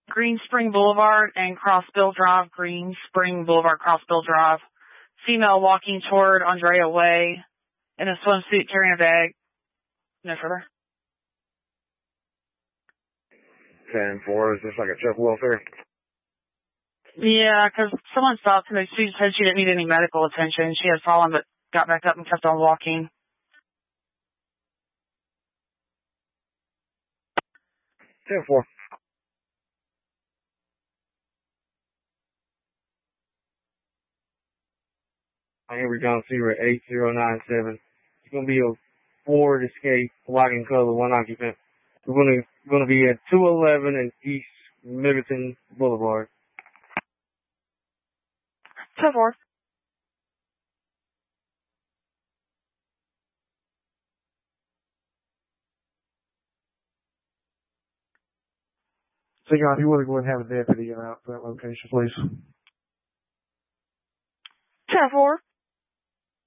Green Spring Boulevard and Crossbill Drive, Green Spring Boulevard, Crossbill Drive. Female walking toward Andrea Way in a swimsuit carrying a bag. No further. 10-4, is this like a Chuck welfare? Yeah, because someone stopped and she said she didn't need any medical attention. She had fallen but got back up and kept on walking. 10-4. Henry John Seaver 8097. It's going to be a Ford Escape, white in color, one occupant. We're going to be at 211 and East Middleton Boulevard. 10-4. So, John, if you want to go ahead and have a deputy out to that location, please. 10-4.